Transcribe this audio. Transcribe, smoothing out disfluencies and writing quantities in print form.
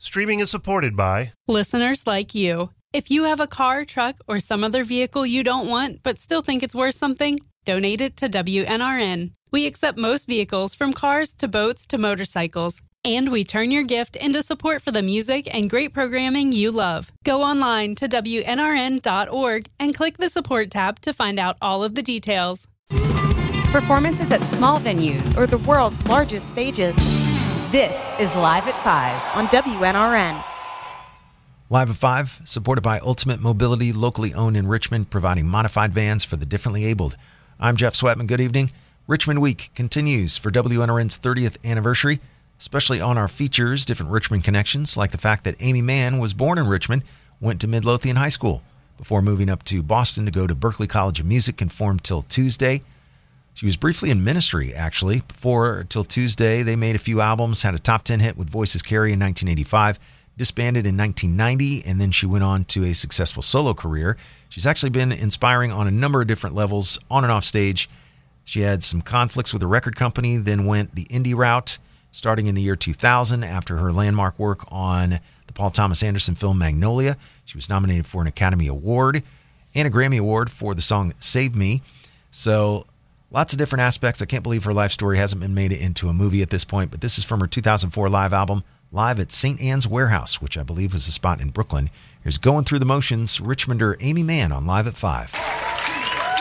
Streaming is supported by listeners like you. If you have a car, truck, or some other vehicle you don't want but still think it's worth something, donate it to WNRN. We accept most vehicles, from cars to boats to motorcycles. And we turn your gift into support for the music and great programming you love. Go online to WNRN.org and click the support tab to find out all of the details. Performances at small venues or the world's largest stages. This is Live at 5 on WNRN. Live at 5, supported by Ultimate Mobility, locally owned in Richmond, providing modified vans for the differently abled. I'm Jeff Sweatman. Good evening. Richmond Week continues for WNRN's 30th anniversary, especially on our features, different Richmond connections, like the fact that Amy Mann was born in Richmond, went to Midlothian High School before moving up to Boston to go to Berklee College of Music, conformed till Tuesday. She was briefly in ministry, actually. Before till Tuesday, they made a few albums, had a top 10 hit with Voices Carry in 1985, disbanded in 1990, and then she went on to a successful solo career. She's actually been inspiring on a number of different levels, on and off stage. She had some conflicts with the record company, then went the indie route, starting in the year 2000 after her landmark work on the Paul Thomas Anderson film Magnolia. She was nominated for an Academy Award and a Grammy Award for the song Save Me. So lots of different aspects. I can't believe her life story hasn't been made into a movie at this point, but this is from her 2004 live album, Live at St. Anne's Warehouse, which I believe was a spot in Brooklyn. Here's Going Through the Motions, Richmonder Amy Mann on Live at 5.